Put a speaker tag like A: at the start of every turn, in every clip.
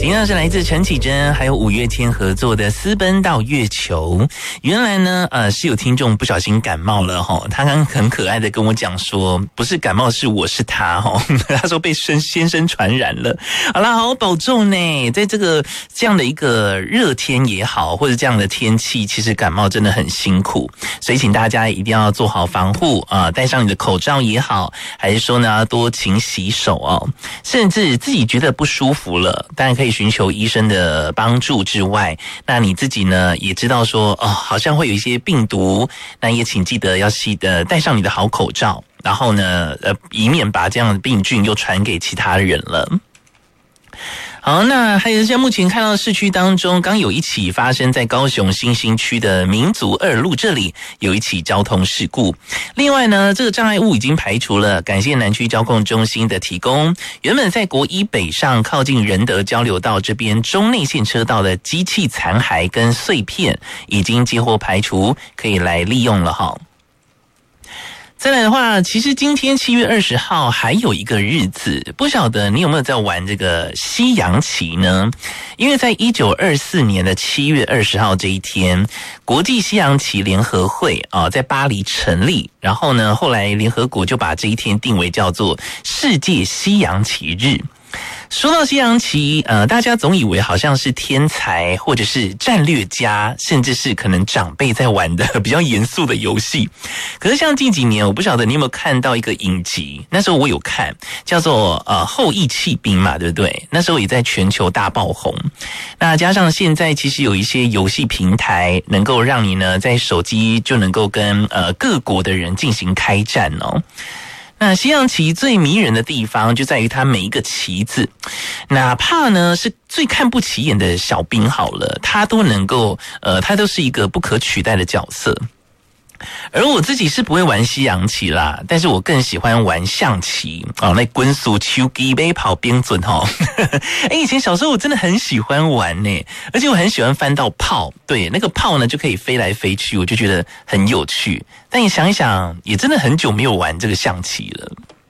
A: 今天是来自陈绮贞还有五月天合作的《私奔到月球》。原来呢，是有听众不小心感冒了哈，他刚刚很可爱的跟我讲说，不是感冒是我是他哈，他说被先生传染了。好啦，好好保重呢，在这样的一个热天也好，或者这样的天气，其实感冒真的很辛苦，所以请大家一定要做好防护啊，戴上你的口罩也好，还是说呢多勤洗手哦，甚至自己觉得不舒服了，当然可以寻求医生的帮助之外，那你自己呢也知道说好像会有一些病毒，那也请记得要戴上你的好口罩，然后呢以免把这样的病菌又传给其他人了。好，那还有像目前看到市区当中，刚有一起发生在高雄新兴区的民族二路这里有一起交通事故。另外呢，这个障碍物已经排除了，感谢南区交控中心的提供。原本在国一北上靠近仁德交流道这边中内线车道的机器残骸跟碎片已经接获排除，可以来利用了哈。再来的话，其实今天7月20号还有一个日子，不晓得你有没有在玩这个西洋棋呢？因为在1924年的7月20号这一天，国际西洋棋联合会在巴黎成立，然后呢，后来联合国就把这一天定为叫做世界西洋棋日。说到西洋棋，大家总以为好像是天才或者是战略家，甚至是可能长辈在玩的比较严肃的游戏。可是像近几年，我不晓得你有没有看到一个影集，那时候我有看，叫做后羿弃兵嘛，对不对？那时候也在全球大爆红。那加上现在其实有一些游戏平台能够让你呢在手机就能够跟各国的人进行开战哦。那西洋棋最迷人的地方就在于它每一个棋子，哪怕呢是最看不起眼的小兵好了，它都能够它都是一个不可取代的角色。而我自己是不会玩西洋棋啦，但是我更喜欢玩象棋那滚速手机杯跑边准以前小时候我真的很喜欢玩呢，而且我很喜欢翻到炮，对，那个炮呢就可以飞来飞去，我就觉得很有趣。但你想一想，也真的很久没有玩这个象棋了。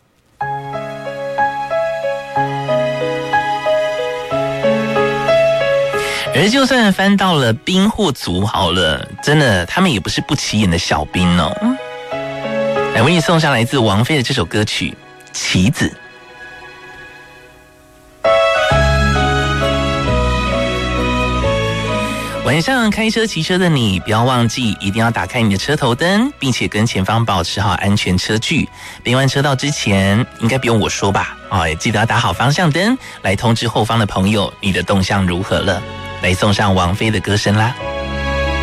A: 而就算翻到了兵或卒好了，真的他们也不是不起眼的小兵哦。来为你送上来自王菲的这首歌曲《棋子》。晚上开车骑车的你，不要忘记一定要打开你的车头灯，并且跟前方保持好安全车距。变换车道之前，应该不用我说吧？也记得要打好方向灯，来通知后方的朋友你的动向如何了。来送上王菲的歌声啦。